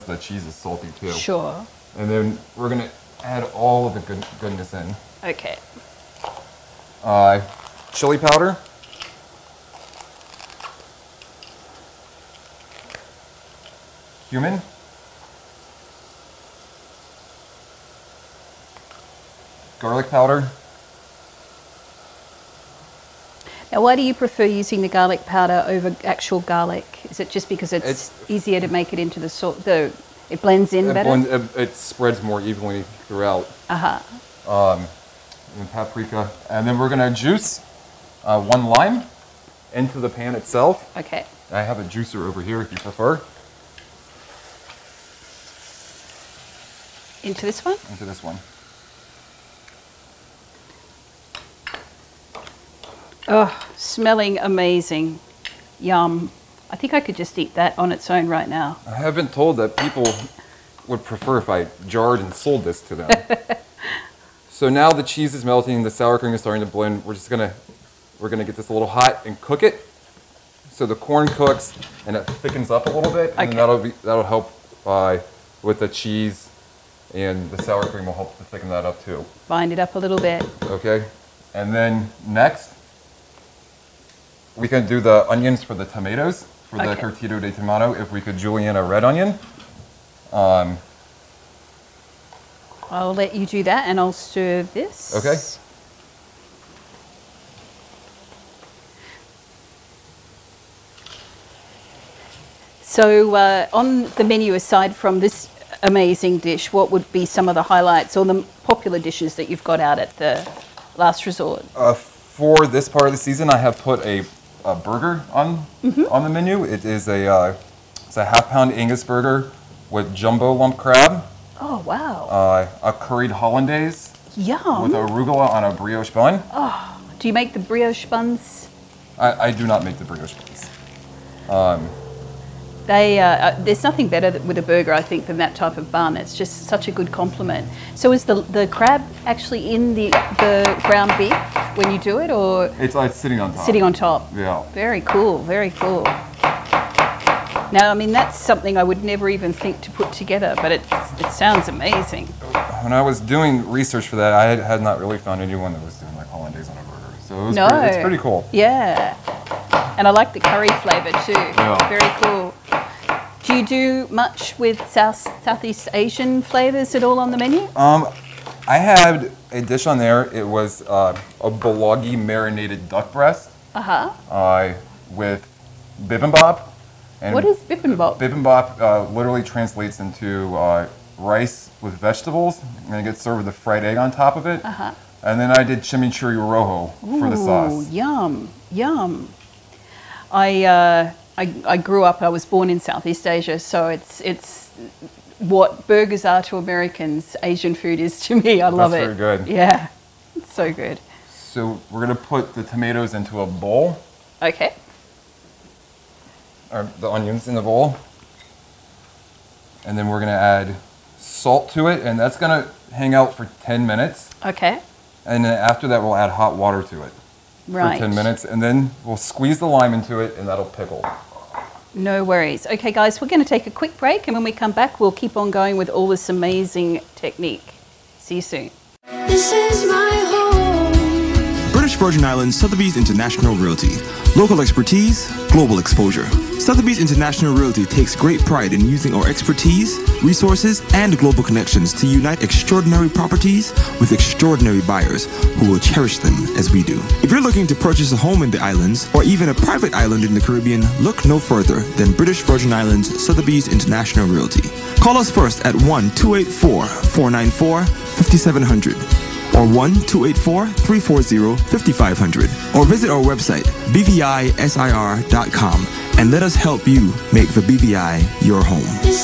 the cheese is salty too. Sure. And then we're gonna add all of the goodness in. Okay. Chili powder. Cumin. Garlic powder. Now, why do you prefer using the garlic powder over actual garlic? Is it just because it's easier to make it into the salt? It blends in better. It spreads more evenly throughout. And paprika, and then we're gonna juice 1 lime into the pan itself. Okay. I have a juicer over here if you prefer. Into this one? Into this one. Oh, smelling amazing. Yum. I think I could just eat that on its own right now. I have been told that people would prefer if I jarred and sold this to them. So now the cheese is melting, the sour cream is starting to blend. We're gonna get this a little hot and cook it. So the corn cooks and it thickens up a little bit, and then that'll help with the cheese, and the sour cream will help to thicken that up too. Bind it up a little bit. Okay, and then next we can do the onions for the tomatoes for the tortilla de tomato. If we could julienne a red onion. I'll let you do that, and I'll stir this. Okay. So on the menu, aside from this amazing dish, what would be some of the highlights or the popular dishes that you've got out at the Last Resort? For this part of the season, I have put a burger on the menu. It is it's a half-pound Angus burger with jumbo lump crab. Oh, wow. A curried hollandaise. Yum. With arugula on a brioche bun. Oh, do you make the brioche buns? I do not make the brioche buns. There's nothing better with a burger, I think, than that type of bun. It's just such a good compliment. So is the crab actually in the ground beef when you do it, or? It's sitting on top. Sitting on top. Yeah. Very cool, very cool. Now, I mean, that's something I would never even think to put together, but it sounds amazing. When I was doing research for that, I had not really found anyone that was doing like hollandaise on a burger. So it's pretty cool. Yeah. And I like the curry flavor too. Yeah. Very cool. Do you do much with Southeast Asian flavors at all on the menu? I had a dish on there. It was a bulgogi marinated duck breast. With bibimbap. And what is bibimbap? Bibimbap literally translates into rice with vegetables, and it gets served with a fried egg on top of it. And then I did chimichurri rojo for the sauce. Yum, yum. I grew up, I was born in Southeast Asia, so it's what burgers are to Americans, Asian food is to me. I love it. That's very good. Yeah, it's so good. So we're gonna put the tomatoes into a bowl. Okay. Or the onions in the bowl. And then we're gonna add salt to it, and that's gonna hang out for 10 minutes. Okay. And then after that, we'll add hot water to it for 10 minutes, and then we'll squeeze the lime into it, and that'll pickle. No worries. Okay, guys, we're going to take a quick break, and when we come back, we'll keep on going with all this amazing technique. See you soon. This is my home. British Virgin Islands Sotheby's International Realty. Local expertise, global exposure. Sotheby's International Realty takes great pride in using our expertise, resources, and global connections to unite extraordinary properties with extraordinary buyers who will cherish them as we do. If you're looking to purchase a home in the islands or even a private island in the Caribbean, look no further than British Virgin Islands Sotheby's International Realty. Call us first at 1-284-494-5700 or 1-284-340-5500 or visit our website bvisir.com and let us help you make the BVI your home.